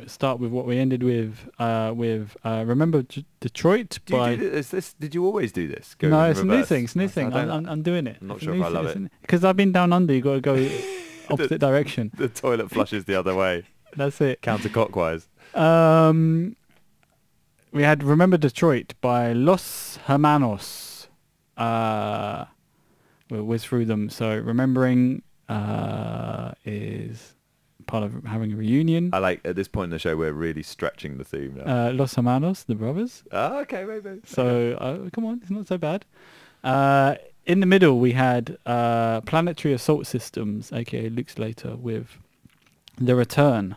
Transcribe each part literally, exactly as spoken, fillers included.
start with what we ended with. Uh, with uh, remember D- Detroit Do you by. do this, this? Did you always do this? Go No, in it's a new reverse? thing. It's a new I- I thing. I'm, don't- I'm, I'm doing it. I'm not It's a sure new if I love thing, it. because I've been down under. You got to go opposite direction. The toilet flushes the other way, That's it. counterclockwise. Um, we had Remember Detroit by Los Hermanos. Uh, we'll whiz through them. So remembering uh, is part of having a reunion. I like at this point in the show we're really stretching the theme now. Uh, Los Hermanos, the brothers. Ah, okay, maybe. So uh, come on, it's not so bad. Uh, in the middle, we had uh, Planetary Assault Systems, aka Luke Slater, with The Return.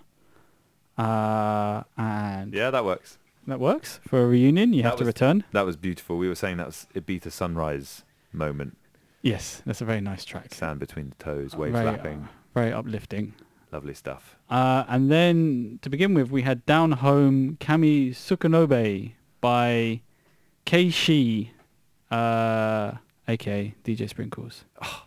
Uh, and Yeah, that works. that works for a reunion. You That have to was- return. That was beautiful. We were saying that was Ibiza sunrise moment. Yes, that's a very nice track. Sand between the toes, waves very, lapping. uh, very uplifting. Lovely stuff. Uh, and then to begin with, we had Down Home Kami Sukunobe by Keishi, uh, aka D J Sprinkles.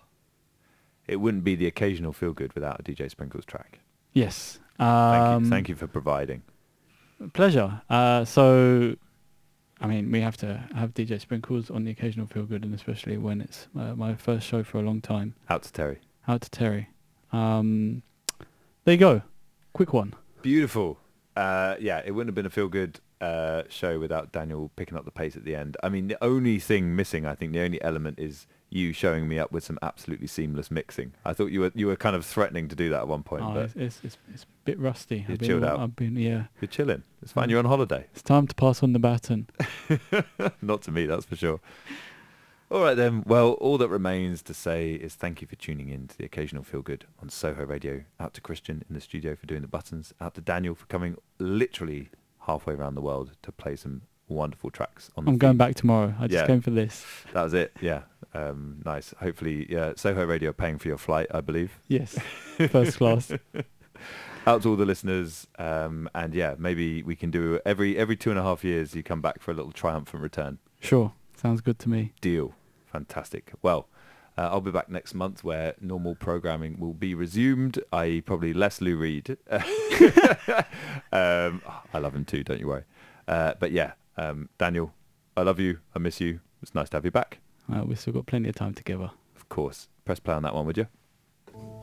It wouldn't be the occasional feel good without a D J Sprinkles track. Yes. Thank Um, you. Thank you for providing. Pleasure. Uh, so, I mean, we have to have D J Sprinkles on the occasional feel good, and especially when it's uh, my first show for a long time. Out to Terry. Out to Terry. Um, there you go. Quick one. Beautiful. Uh, yeah, it wouldn't have been a feel good uh, show without Daniel picking up the pace at the end. I mean, the only thing missing, I think, the only element is you showing me up with some absolutely seamless mixing. I thought you were you were kind of threatening to do that at one point, Oh, but it's, it's, it's, it's a bit rusty. You I've been chilled all- out. I've been, yeah. you're chilling. It's fine. Mm. You're on holiday. It's time to pass on the baton. Not to me, that's for sure. All right then. Well, all that remains to say is thank you for tuning in to the occasional Feel Good on Soho Radio. Out to Christian in the studio for doing the buttons. Out to Daniel for coming literally halfway around the world to play some wonderful tracks on the I'm going feed. back tomorrow. I just Yeah. came for this. That was it. Yeah. Um, nice. Hopefully, yeah, Soho Radio are paying for your flight, I believe. Yes. First class. Out to all the listeners. Um, and yeah, maybe we can do every every two and a half years you come back for a little triumphant return. Sure. Sounds good to me. Deal. Fantastic. Well, uh, I'll be back next month where normal programming will be resumed, that is probably less Lou Reed. um, I love him too, don't you worry. Uh, but yeah, um, Daniel, I love you. I miss you. It's nice to have you back. Uh, we've still got plenty of time together. Of course. Press play on that one, would you?